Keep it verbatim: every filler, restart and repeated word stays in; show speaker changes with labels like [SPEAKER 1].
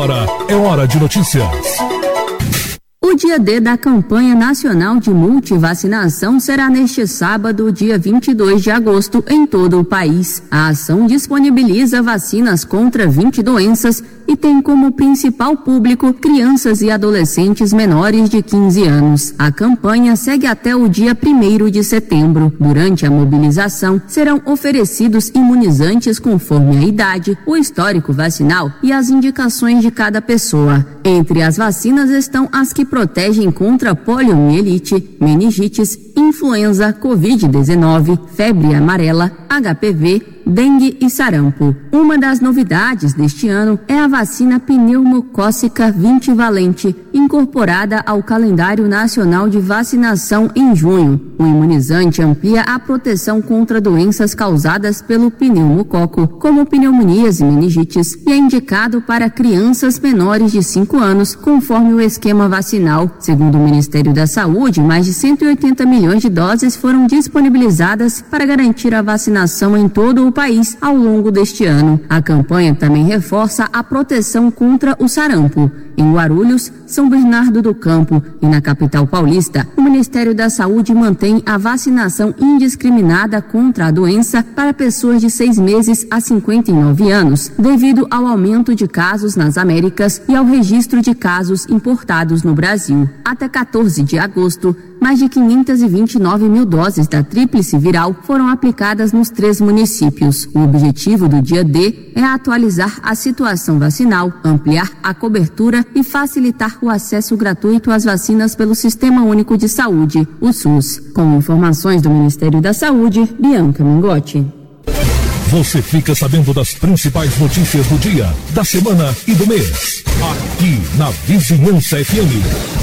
[SPEAKER 1] Agora é hora de notícias.
[SPEAKER 2] O dia D da campanha nacional de multivacinação será neste sábado, dia vinte e dois de agosto, em todo o país. A ação disponibiliza vacinas contra vinte doenças e tem como principal público crianças e adolescentes menores de quinze anos. A campanha segue até o dia primeiro de setembro. Durante a mobilização, serão oferecidos imunizantes conforme a idade, o histórico vacinal e as indicações de cada pessoa. Entre as vacinas estão as que protegem contra poliomielite, meningites, influenza, covid dezenove, febre amarela, H P V, dengue e sarampo. Uma das novidades deste ano é a vacina pneumocócica vinte valente, incorporada ao calendário nacional de vacinação em junho. O imunizante amplia a proteção contra doenças causadas pelo pneumococo, como pneumonias e meningites, e é indicado para crianças menores de cinco anos, conforme o esquema vacinal. Segundo o Ministério da Saúde, mais de cento e oitenta milhões de doses foram disponibilizadas para garantir a vacinação em todo o país ao longo deste ano. A campanha também reforça a proteção contra o sarampo. Em Guarulhos, São Bernardo do Campo e na capital paulista, o Ministério da Saúde mantém a vacinação indiscriminada contra a doença para pessoas de seis meses a cinquenta e nove anos, devido ao aumento de casos nas Américas e ao registro de casos importados no Brasil. Até quatorze de agosto, mais de quinhentas e vinte e nove mil doses da tríplice viral foram aplicadas nos três municípios. O objetivo do dia D é atualizar a situação vacinal, ampliar a cobertura e facilitar o acesso gratuito às vacinas pelo Sistema Único de Saúde, o SUS. Com informações do Ministério da Saúde, Bianca Mingotti.
[SPEAKER 1] Você fica sabendo das principais notícias do dia, da semana e do mês. Aqui na Vizinhança F M.